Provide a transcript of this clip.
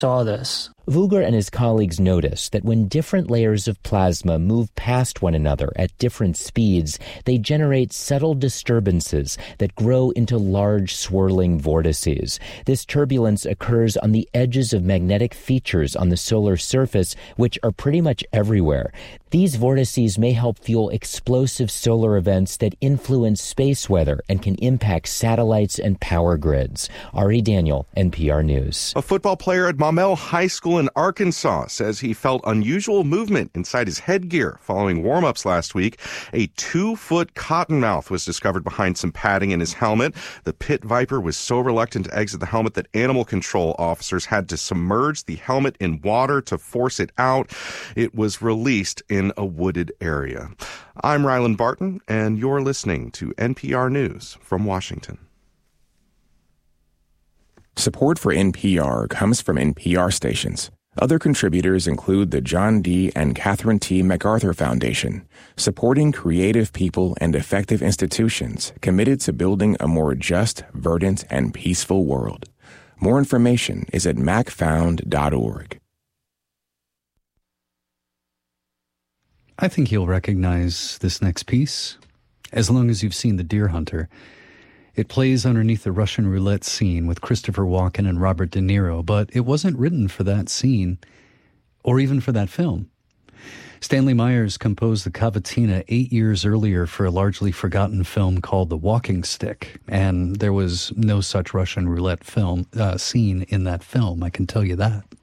saw this. Vogler and his colleagues noticed that when different layers of plasma move past one another at different speeds, they generate subtle disturbances that grow into large swirling vortices. This turbulence occurs on the edges of magnetic features on the solar surface, which are pretty much everywhere. These vortices may help fuel explosive solar events that influence space weather and can impact satellites and power grids. Ari Daniel, NPR News. A football player at Maumelle High School in Arkansas says he felt unusual movement inside his headgear following warm-ups last week. A 2-foot cottonmouth was discovered behind some padding in his helmet. The pit viper was so reluctant to exit the helmet that animal control officers had to submerge the helmet in water to force it out. It was released in a wooded area. I'm Ryland Barton, and you're listening to NPR News from Washington. Support for NPR comes from NPR stations. Other contributors include the John D. and Catherine T. MacArthur Foundation, supporting creative people and effective institutions committed to building a more just, verdant, and peaceful world. More information is at macfound.org. I think you'll recognize this next piece, as long as you've seen The Deer Hunter. It plays underneath the Russian roulette scene with Christopher Walken and Robert De Niro, but it wasn't written for that scene or even for that film. Stanley Myers composed the cavatina 8 years earlier for a largely forgotten film called The Walking Stick, and there was no such Russian roulette scene in that film, I can tell you that.